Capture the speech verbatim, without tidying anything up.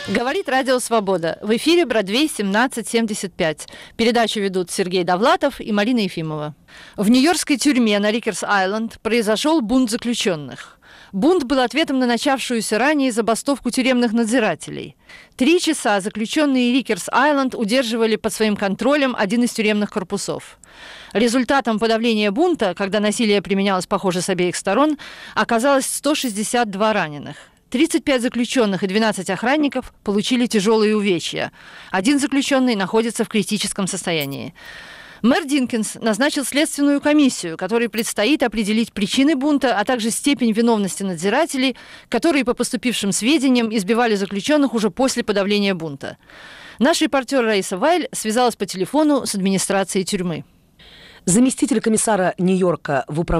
Говорит Радио Свобода. В эфире Бродвей семнадцать семьдесят пять. Передачу ведут Сергей Довлатов и Марина Ефимова. В нью-йоркской тюрьме на Рикерс-Айленд произошел бунт заключенных. Бунт был ответом на начавшуюся ранее забастовку тюремных надзирателей. Три часа заключенные Рикерс-Айленд удерживали под своим контролем один из тюремных корпусов. Результатом подавления бунта, когда насилие применялось, похоже, с обеих сторон, оказалось сто шестьдесят два раненых. тридцать пять заключенных и двенадцать охранников получили тяжелые увечья. Один заключенный находится в критическом состоянии. Мэр Динкинс назначил следственную комиссию, которой предстоит определить причины бунта, а также степень виновности надзирателей, которые, по поступившим сведениям, избивали заключенных уже после подавления бунта. Наш репортер Раиса Вайль связалась по телефону с администрацией тюрьмы. Заместитель комиссара Нью-Йорка в управлении